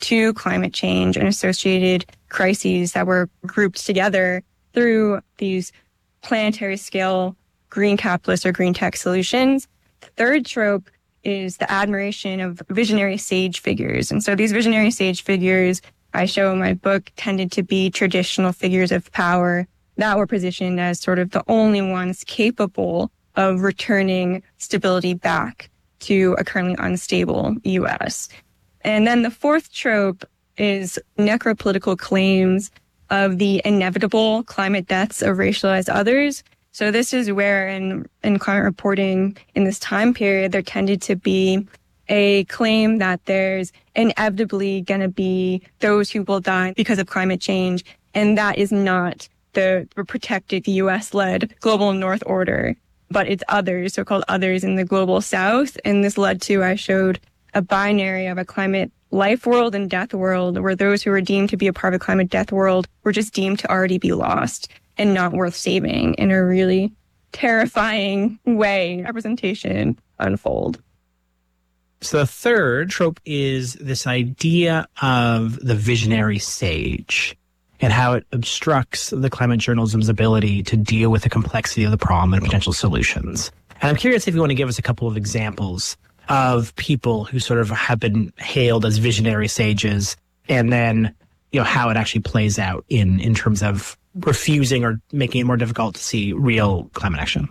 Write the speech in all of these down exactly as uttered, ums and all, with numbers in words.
to climate change and associated crises that were grouped together through these planetary scale green capitalist or green tech solutions. The third trope is the admiration of visionary sage figures. And so these visionary sage figures I show in my book tended to be traditional figures of power that were positioned as sort of the only ones capable of returning stability back to a currently unstable U S. And then the fourth trope is necropolitical claims of the inevitable climate deaths of racialized others. So this is where in, in climate reporting in this time period, there tended to be a claim that there's inevitably going to be those who will die because of climate change. And that is not the protected U S-led global North order, but it's others, so-called others in the global South. And this led to, I showed a binary of a climate life world and death world, where those who were deemed to be a part of a climate death world were just deemed to already be lost and not worth saving, in a really terrifying way representation unfold. So the third trope is this idea of the visionary sage and how it obstructs the climate journalism's ability to deal with the complexity of the problem and potential solutions. And I'm curious if you want to give us a couple of examples of people who sort of have been hailed as visionary sages, and then, you know, how it actually plays out in, in terms of refusing or making it more difficult to see real climate action.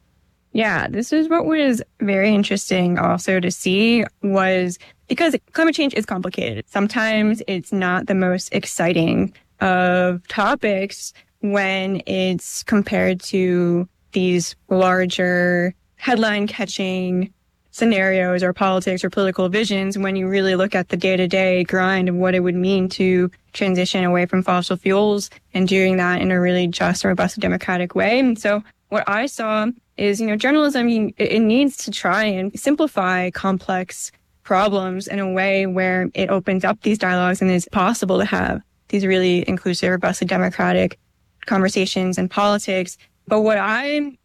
Yeah, this is what was very interesting also to see, was because climate change is complicated. Sometimes it's not the most exciting of topics when it's compared to these larger headline-catching scenarios or politics or political visions, when you really look at the day-to-day grind of what it would mean to transition away from fossil fuels and doing that in a really just, robust, democratic way. And so what I saw is, you know, journalism, it needs to try and simplify complex problems in a way where it opens up these dialogues and is possible to have these really inclusive, robust, democratic conversations in politics. But what I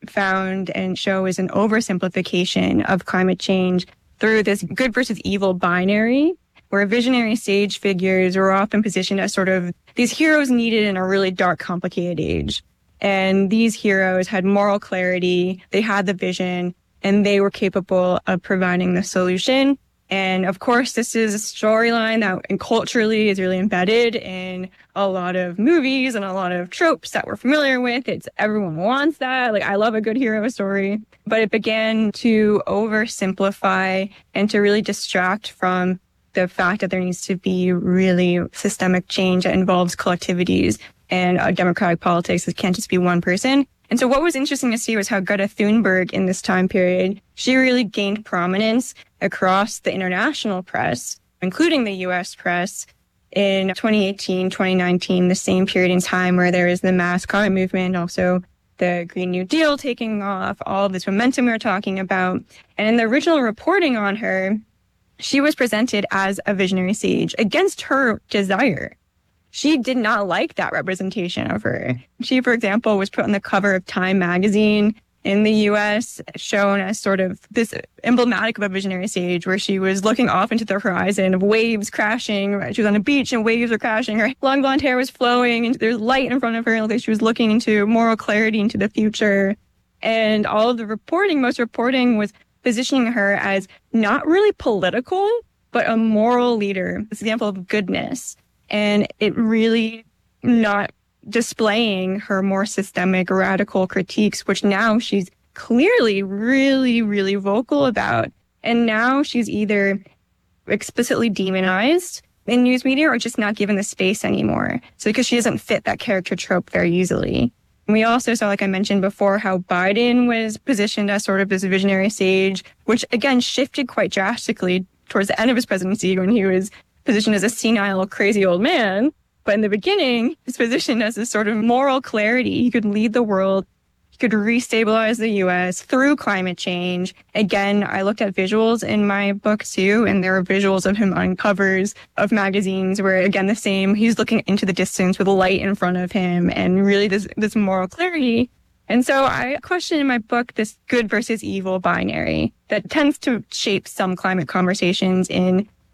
found and show is an oversimplification of climate change through this good versus evil binary, where visionary sage figures are often positioned as sort of these heroes needed in a really dark, complicated age. And these heroes had moral clarity, they had the vision, and they were capable of providing the solution. And of course, this is a storyline that and culturally is really embedded in a lot of movies and a lot of tropes that we're familiar with. It's everyone wants that. Like, I love a good hero story. But it began to oversimplify and to really distract from the fact that there needs to be really systemic change that involves collectivities and uh, democratic politics. It can't just be one person. And so what was interesting to see was how Greta Thunberg in this time period, she really gained prominence across the international press, including the U S press, in twenty eighteen, twenty nineteen, the same period in time where there is the mass climate movement, also the Green New Deal taking off, all of this momentum we were talking about. And in the original reporting on her, she was presented as a visionary sage against her desire. She did not like that representation of her. She, for example, was put on the cover of Time magazine in the U S, shown as sort of this emblematic of a visionary sage, where she was looking off into the horizon of waves crashing. She was on a beach and waves were crashing. Her long blonde hair was flowing and there's light in front of her. Like, she was looking into moral clarity into the future. And all of the reporting, most reporting was positioning her as not really political, but a moral leader, this example of goodness. And it really not displaying her more systemic, radical critiques, which now she's clearly really, really vocal about. And now she's either explicitly demonized in news media or just not given the space anymore. So because she doesn't fit that character trope very easily. And we also saw, like I mentioned before, how Biden was positioned as sort of this visionary sage, which again shifted quite drastically towards the end of his presidency when he was positioned as a senile, crazy old man. But in the beginning, he's positioned as this sort of moral clarity. He could lead the world. He could restabilize the U S through climate change. Again, I looked at visuals in my book too, and there are visuals of him on covers of magazines where, again, the same, he's looking into the distance with a light in front of him and really this, this moral clarity. And so I question in my book this good versus evil binary that tends to shape some climate conversations in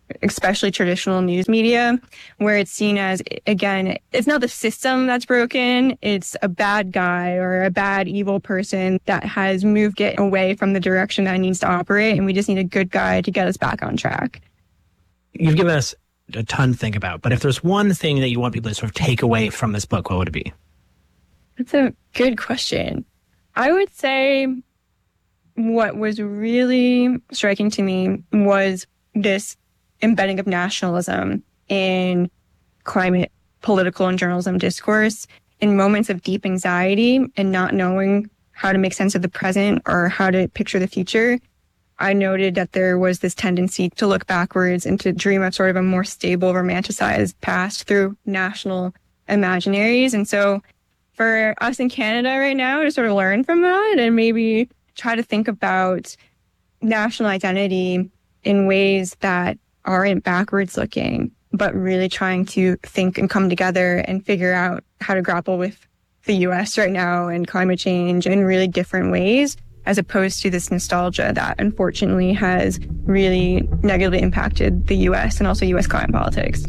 especially traditional news media, where it's seen as, again, it's not the system that's broken, it's a bad guy or a bad evil person that has moved it away from the direction that it needs to operate, and we just need a good guy to get us back on track. You've given us a ton to think about, but if there's one thing that you want people to sort of take away from this book, what would it be? That's a good question. I would say what was really striking to me was this embedding of nationalism in climate, political, and journalism discourse in moments of deep anxiety and not knowing how to make sense of the present or how to picture the future. I noted that there was this tendency to look backwards and to dream of sort of a more stable, romanticized past through national imaginaries. And so for us in Canada right now to sort of learn from that and maybe try to think about national identity in ways that aren't backwards looking, but really trying to think and come together and figure out how to grapple with the U S right now and climate change in really different ways, as opposed to this nostalgia that unfortunately has really negatively impacted the U S and also U S climate politics.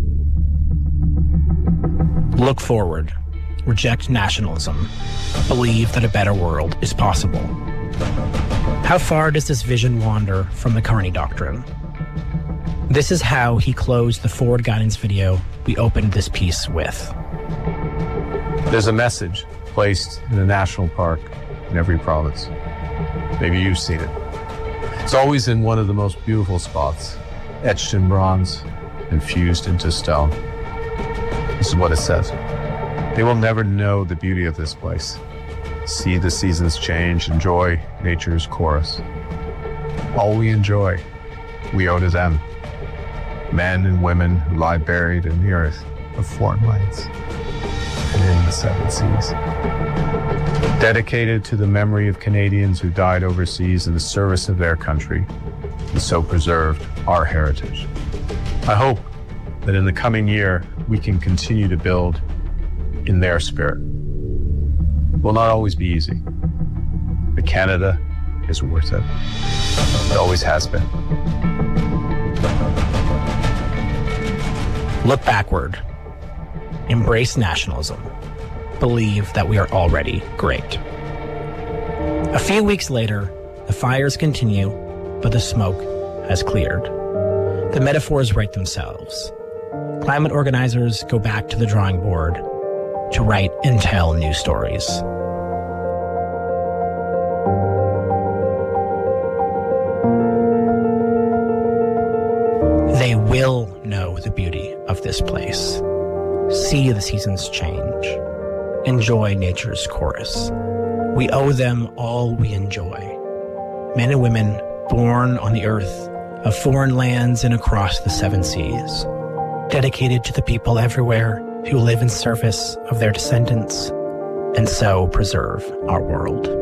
Look forward. Reject nationalism. Believe that a better world is possible. How far does this vision wander from the Carney Doctrine? This is how he closed the forward guidance video we opened this piece with. There's a message placed in a national park in every province. Maybe you've seen it. It's always in one of the most beautiful spots, etched in bronze and fused into stone. This is what it says. They will never know the beauty of this place. See the seasons change, enjoy nature's chorus. All we enjoy, we owe to them. Men and women who lie buried in the earth of foreign lands and in the seven seas. Dedicated to the memory of Canadians who died overseas in the service of their country and so preserved our heritage. I hope that in the coming year, we can continue to build in their spirit. It will not always be easy, but Canada is worth it. It always has been. Look backward. Embrace nationalism. Believe that we are already great. A few weeks later, the fires continue, but the smoke has cleared. The metaphors write themselves. Climate organizers go back to the drawing board to write and tell new stories. They will know the beauty of this place, see the seasons change, enjoy nature's chorus. We owe them all we enjoy. Men and women born on the earth of foreign lands and across the seven seas, dedicated to the people everywhere who live in service of their descendants and so preserve our world.